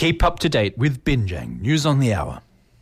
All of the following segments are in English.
Keep up to date with Binjang News on the Hour.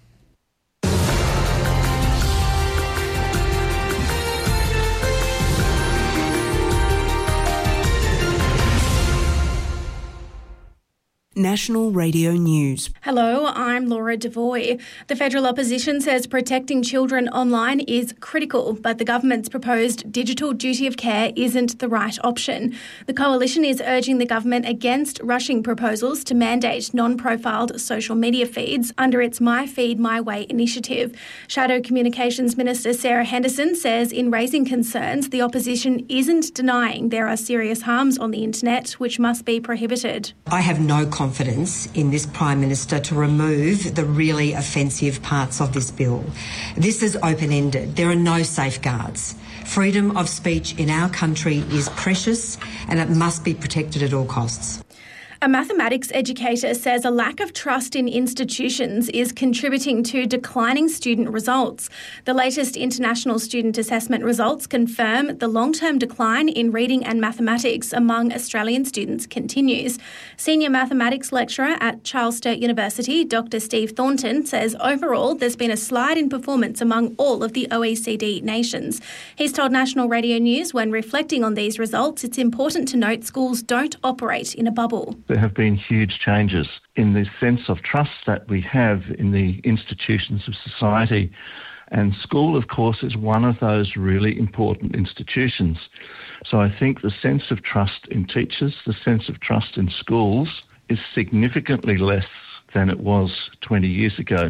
National Radio News. Hello, I'm Laura Devoy. The federal opposition says protecting children online is critical, but the government's proposed digital duty of care isn't the right option. The coalition is urging the government against rushing proposals to mandate non-profiled social media feeds under its My Feed My Way initiative. Shadow Communications Minister Sarah Henderson says in raising concerns, the opposition isn't denying there are serious harms on the internet which must be prohibited. I have no confidence in this Prime Minister to remove the really offensive parts of this bill. This is open-ended. There are no safeguards. Freedom of speech in our country is precious and it must be protected at all costs. A mathematics educator says a lack of trust in institutions is contributing to declining student results. The latest international student assessment results confirm the long-term decline in reading and mathematics among Australian students continues. Senior mathematics lecturer at Charles Sturt University, Dr. Steve Thornton, says overall there's been a slide in performance among all of the OECD nations. He's told National Radio News when reflecting on these results, it's important to note schools don't operate in a bubble. There have been huge changes in the sense of trust that we have in the institutions of society. And school, of course, is one of those really important institutions. So I think the sense of trust in teachers, the sense of trust in schools is significantly less than it was 20 years ago.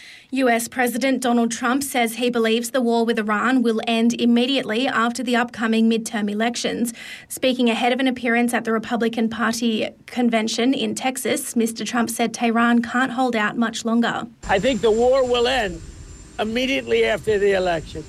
US President Donald Trump says he believes the war with Iran will end immediately after the upcoming midterm elections. Speaking ahead of an appearance at the Republican Party convention in Texas, Mr. Trump said Tehran can't hold out much longer. I think the war will end immediately after the election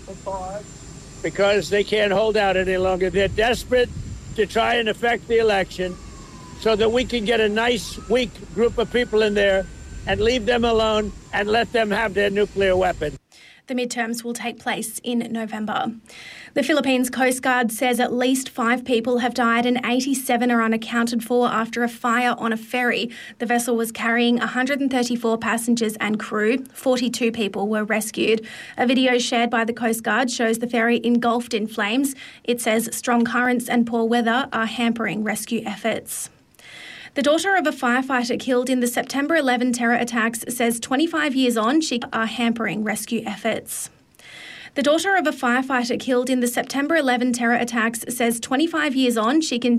because they can't hold out any longer. They're desperate to try and affect the election so that we can get a nice, weak group of people in there and leave them alone and let them have their nuclear weapon. The midterms will take place in November. The Philippines Coast Guard says at least 5 people have died and 87 are unaccounted for after a fire on a ferry. The vessel was carrying 134 passengers and crew. 42 people were rescued. A video shared by the Coast Guard shows the ferry engulfed in flames. It says strong currents and poor weather are hampering rescue efforts. The daughter of a firefighter killed in the September 11 terror attacks says 25 years on, she are hampering rescue efforts. The daughter of a firefighter killed in the September 11 terror attacks says 25 years on, she can